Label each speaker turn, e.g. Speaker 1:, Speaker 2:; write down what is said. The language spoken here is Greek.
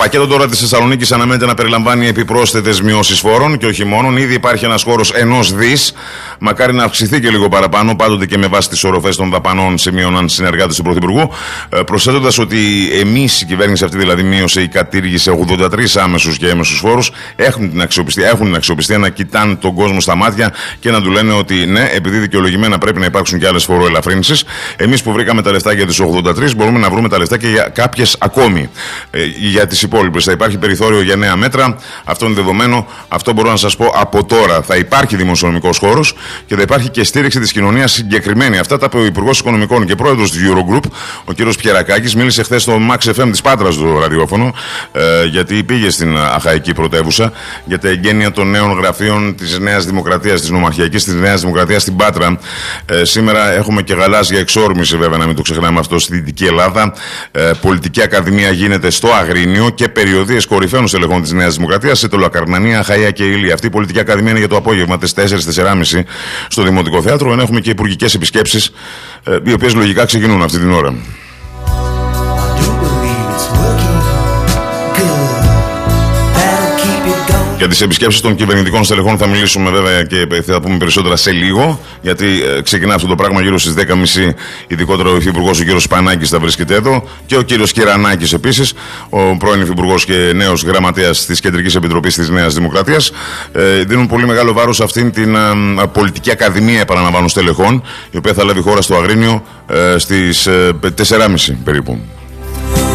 Speaker 1: πακέτο τώρα της Θεσσαλονίκης αναμένεται να περιλαμβάνει επιπρόσθετες μειώσεις φόρων και όχι μόνον. Ήδη υπάρχει ένας χώρος 1 δις. Μακάρι να αυξηθεί και λίγο παραπάνω, πάντοτε και με βάση τις οροφές των δαπανών, σημείωναν συνεργάτες του Πρωθυπουργού. Προσθέτοντας ότι εμείς, η κυβέρνηση αυτή δηλαδή, μείωσε ή κατήργησε 83 άμεσους και έμεσους φόρους, έχουν την αξιοπιστία να κοιτάνε τον κόσμο στα μάτια και να του λένε ότι ναι, επειδή δικαιολογημένα πρέπει να υπάρξουν και άλλες φοροελαφρύνσεις, εμείς που βρήκαμε τα λεφτά για τις 83, μπορούμε να βρούμε τα λεφτά και για κάποιες ακόμη. Για τις υπόλοιπες θα υπάρχει περιθώριο για νέα μέτρα. Αυτό είναι δεδομένο. Αυτό μπορώ να σας πω από τώρα. Θα υπάρχει δημοσιονομικός χώρος και θα υπάρχει και στήριξη της κοινωνίας συγκεκριμένη. Αυτά τα είπε ο Υπουργός Οικονομικών και πρόεδρος του Eurogroup, ο κ. Πιερακάκης. Μίλησε χθες στο Max FM της Πάτρας του ραδιόφωνο, γιατί πήγε στην Αχαϊκή πρωτεύουσα για τα εγγένεια των νέων γραφείων της Νέας Δημοκρατίας, της Νομαρχιακής της Νέας Δημοκρατίας στην Πάτρα. Σήμερα έχουμε και γαλάζια εξόρμηση, βέβαια, να μην το ξεχνάμε αυτό, στη Δυτική Ελλάδα. Πολιτική Ακαδημία γίνεται στο Αγρίνιο και περιοδίες κορυφαίων στελεχών της Νέας Δημοκρατίας σε Τολοκαρνανία, Αχαΐα και Ηλία. Αυτή η Πολιτική Ακαδημία είναι για το απόγευμα, τις 4-4.30 στο Δημοτικό Θέατρο. Ενώ έχουμε και υπουργικές επισκέψεις, οι οποίες λογικά ξεκινούν αυτή την ώρα. Για τις επισκέψεις των κυβερνητικών στελεχών θα μιλήσουμε βέβαια και θα πούμε περισσότερα σε λίγο, γιατί ξεκινά αυτό το πράγμα γύρω στις 10.30. Ειδικότερα ο Υφυπουργός ο κ. Σπανάκης θα βρίσκεται εδώ και ο κ. Κυρανάκης επίσης, ο πρώην Υφυπουργός και νέος γραμματέας της Κεντρικής Επιτροπής της Νέας Δημοκρατίας. Δίνουν πολύ μεγάλο βάρος σε αυτήν την Πολιτική Ακαδημία, επαναλαμβάνω, στελεχών, η οποία θα λάβει χώρα στο Αγρίνιο στις 4.30 περίπου.